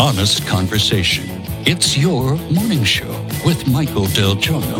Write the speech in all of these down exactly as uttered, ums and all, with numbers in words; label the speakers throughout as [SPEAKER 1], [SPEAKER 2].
[SPEAKER 1] honest conversation. It's your morning show with Michael Del Giorno.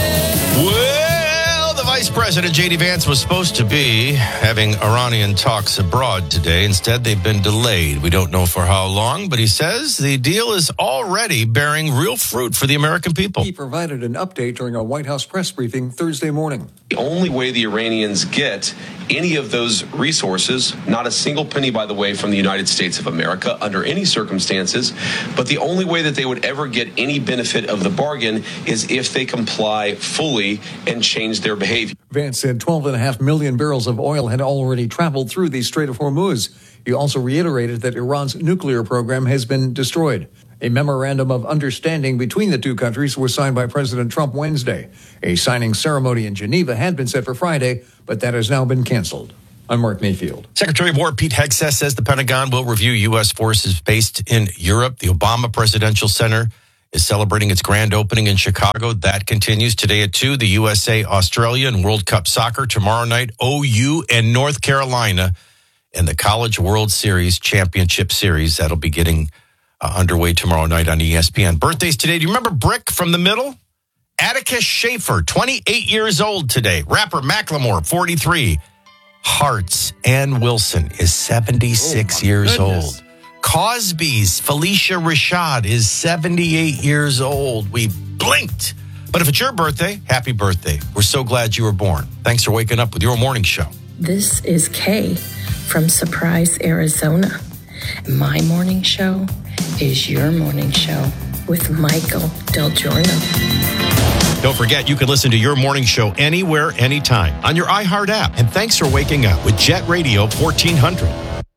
[SPEAKER 2] Well, the Vice President, J D Vance, was supposed to be having Iranian talks abroad today. Instead, they've been delayed. We don't know for how long, but he says the deal is already bearing real fruit for the American people.
[SPEAKER 3] He provided an update during a White House press briefing Thursday morning.
[SPEAKER 4] The only way the Iranians get any of those resources, not a single penny, by the way, from the United States of America under any circumstances, but the only way that they would ever get any benefit of the bargain is if they comply fully and change their behavior.
[SPEAKER 3] Vance said twelve point five million barrels of oil had already traveled through the Strait of Hormuz. He also reiterated that Iran's nuclear program has been destroyed. A memorandum of understanding between the two countries was signed by President Trump Wednesday. A signing ceremony in Geneva had been set for Friday, but that has now been canceled. I'm Mark Mayfield.
[SPEAKER 2] Secretary of War Pete Hegseth says the Pentagon will review U S forces based in Europe. The Obama Presidential Center is celebrating its grand opening in Chicago. That continues today at two. The U S A, Australia, and World Cup Soccer. Tomorrow night, O U and North Carolina in the College World Series Championship Series. That'll be getting uh, underway tomorrow night on E S P N. Birthdays today. Do you remember Brick from the Middle? Atticus Schaefer, twenty-eight years old today. Rapper Macklemore, forty-three. Hearts, Ann Wilson is seventy-six oh years goodness. old. Cosby's Felicia Rashad is seventy-eight years old. We blinked. But if it's your birthday, happy birthday. We're so glad you were born. Thanks for waking up with your morning show.
[SPEAKER 5] This is Kay from Surprise, Arizona. My morning show is your morning show with Michael Del Giorno.
[SPEAKER 2] Don't forget, you can listen to your morning show anywhere, anytime on your iHeart app. And thanks for waking up with Jet Radio fourteen hundred.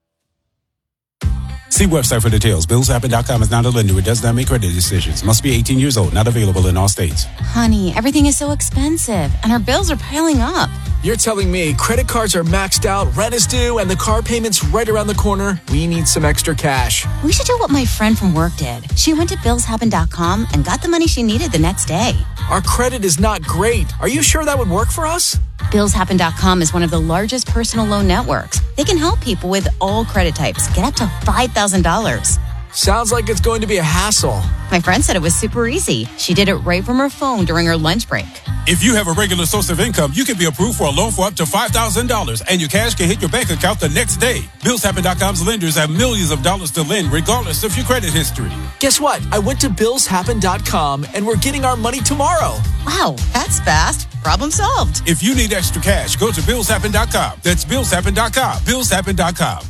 [SPEAKER 6] See website for details. Bills Happen dot com is not a lender. It does not make credit decisions. Must be eighteen years old. Not available in all states.
[SPEAKER 7] Honey, everything is so expensive, and our bills are piling up.
[SPEAKER 8] You're telling me credit cards are maxed out, rent is due, and the car payment's right around the corner? We need some extra cash.
[SPEAKER 7] We should do what my friend from work did. She went to Bills Happen dot com and got the money she needed the next day.
[SPEAKER 8] Our credit is not great. Are you sure that would work for us?
[SPEAKER 7] Bills Happen dot com is one of the largest personal loan networks. They can help people with all credit types get up to five thousand dollars.
[SPEAKER 8] Sounds like it's going to be a hassle.
[SPEAKER 7] My friend said it was super easy. She did it right from her phone during her lunch break.
[SPEAKER 6] If you have a regular source of income, you can be approved for a loan for up to five thousand dollars, and your cash can hit your bank account the next day. Bills Happen dot com's lenders have millions of dollars to lend, regardless of your credit history.
[SPEAKER 8] Guess what? I went to Bills Happen dot com, and we're getting our money tomorrow.
[SPEAKER 7] Wow, that's fast. Problem solved.
[SPEAKER 6] If you need extra cash, go to Bills Happen dot com. That's Bills Happen dot com. Bills Happen dot com.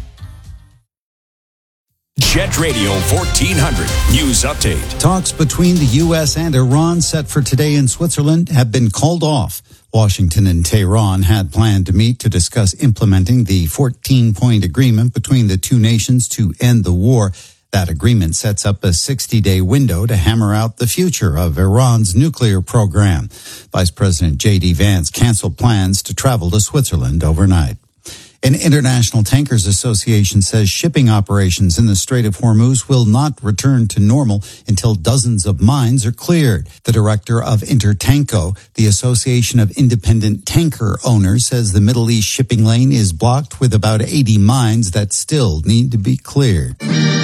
[SPEAKER 9] Jet Radio fourteen hundred News Update.
[SPEAKER 10] Talks between the U S and Iran set for today in Switzerland have been called off. Washington and Tehran had planned to meet to discuss implementing the fourteen-point agreement between the two nations to end the war. That agreement sets up a sixty-day window to hammer out the future of Iran's nuclear program. Vice President J D Vance canceled plans to travel to Switzerland overnight. An International Tankers Association says shipping operations in the Strait of Hormuz will not return to normal until dozens of mines are cleared. The director of Intertanko, the Association of Independent Tanker Owners, says the Middle East shipping lane is blocked with about eighty mines that still need to be cleared.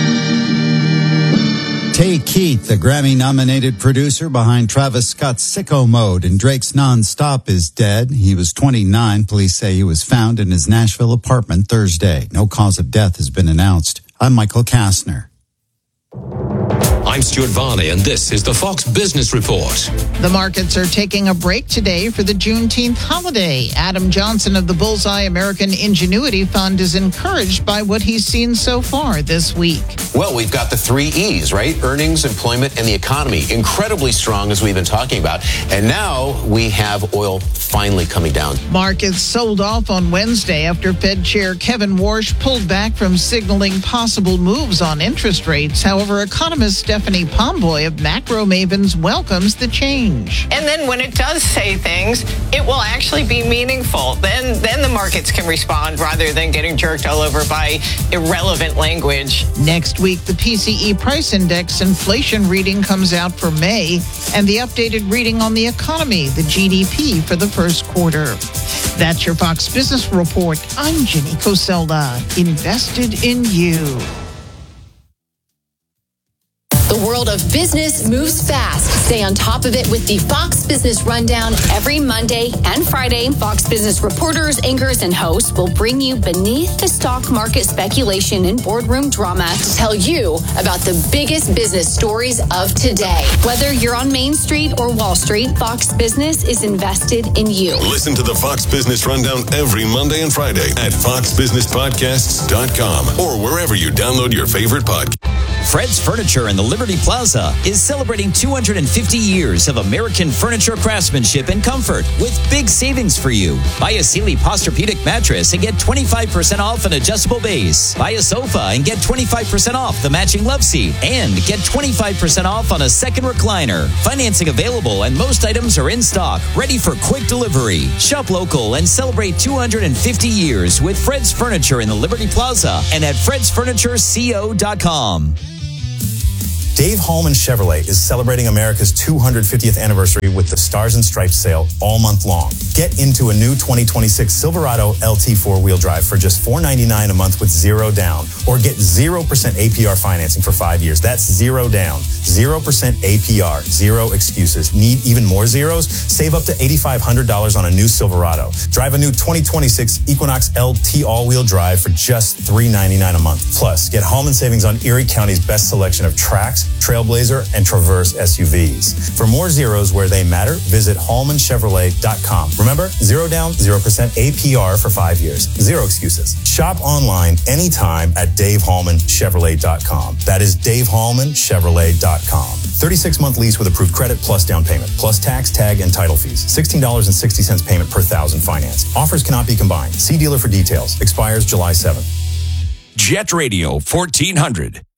[SPEAKER 10] Tay Keith, the Grammy-nominated producer behind Travis Scott's Sicko Mode and Drake's Non-Stop, is dead. He was twenty-nine. Police say he was found in his Nashville apartment Thursday. No cause of death has been announced. I'm Michael Kastner.
[SPEAKER 9] I'm Stuart Varney, and this is the Fox Business Report.
[SPEAKER 11] The markets are taking a break today for the Juneteenth holiday. Adam Johnson of the Bullseye American Ingenuity Fund is encouraged by what he's seen so far this week.
[SPEAKER 12] Well, we've got the three E's, right? Earnings, employment, and the economy. Incredibly strong, as we've been talking about. And now we have oil finally coming down.
[SPEAKER 11] Markets sold off on Wednesday after Fed Chair Kevin Warsh pulled back from signaling possible moves on interest rates. However, economist Stephanie Pomboy of Macro Mavens welcomes the change.
[SPEAKER 13] And then when it does say things, it will actually be meaningful. Then, then the markets can respond rather than getting jerked all over by irrelevant language.
[SPEAKER 11] Next week, the P C E Price Index inflation reading comes out for May, and the updated reading on the economy, the G D P for the first quarter. That's your Fox Business Report. I'm Jenny Coselda, invested in you.
[SPEAKER 14] world of business moves fast. Stay on top of it with the Fox Business Rundown every Monday and Friday. Fox Business reporters, anchors, and hosts will bring you beneath the stock market speculation and boardroom drama to tell you about the biggest business stories of today. Whether you're on Main Street or Wall Street, Fox Business is invested in you.
[SPEAKER 15] Listen to the Fox Business Rundown every Monday and Friday at fox business podcasts dot com or wherever you download your favorite podcast.
[SPEAKER 16] Fred's Furniture in the Liberty Plaza is celebrating two hundred fifty years of American furniture craftsmanship and comfort with big savings for you. Buy a Sealy Posturepedic mattress and get twenty-five percent off an adjustable base. Buy a sofa and get twenty-five percent off the matching love seat and get twenty-five percent off on a second recliner. Financing available and most items are in stock, ready for quick delivery. Shop local and celebrate two hundred fifty years with Fred's Furniture in the Liberty Plaza and at freds furniture co dot com.
[SPEAKER 17] Dave Hallman Chevrolet is celebrating America's two hundred fiftieth anniversary with the Stars and Stripes sale all month long. Get into a new twenty twenty-six Silverado L T four-wheel drive for just four hundred ninety-nine dollars a month with zero down, or get zero percent A P R financing for five years. That's zero down, zero percent A P R, zero excuses. Need even more zeros? Save up to eight thousand five hundred dollars on a new Silverado. Drive a new twenty twenty-six Equinox L T all-wheel drive for just three hundred ninety-nine dollars a month. Plus, get Hallman savings on Erie County's best selection of Trax, Trailblazer, and Traverse S U Vs. For more zeros where they matter, visit hallman chevrolet dot com. Remember, zero down, zero percent A P R for five years. Zero excuses. Shop online anytime at dave hallman chevrolet dot com. That is dave hallman chevrolet dot com. thirty-six month lease with approved credit plus down payment, plus tax, tag, and title fees. sixteen dollars and sixty cents payment per thousand finance. Offers cannot be combined. See dealer for details. Expires July seventh.
[SPEAKER 18] Jet Radio fourteen hundred.